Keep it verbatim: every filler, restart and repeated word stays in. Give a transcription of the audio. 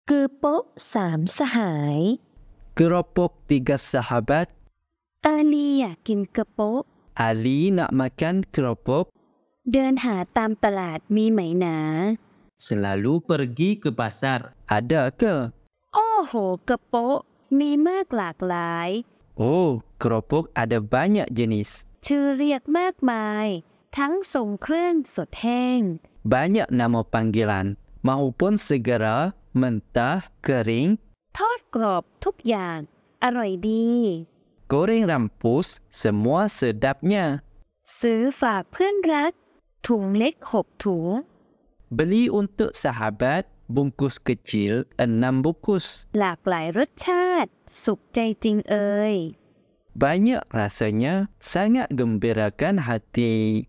Kerupuk สามสหาย Keropok tiga sahabat. อาลีอยากกินกระโปะ Ali nak makan keropok. เดินหาตามตลาดมีไหมหนา Selalu pergi ke pasar. Ada ke? โอ้โหกระโปะมีมากหลากหลาย Oh, keropok ada banyak jenis. ชื่อเรียกมากมาย ทั้งทรงเครื่องสดแห้ง Banyak nama panggilan. Maupun segera, mentah, kering, ทอดกรอบทุกอย่าง อร่อยดี goreng rampus, semua sedapnya. ซื้อฝากเพื่อนรัก ถุงเล็กหกถุง Beli untuk sahabat, bungkus kecil, enam bungkus. หลากหลายรสชาติ สุขใจจริงเอ่ย Banyak rasanya, sangat gembirakan hati.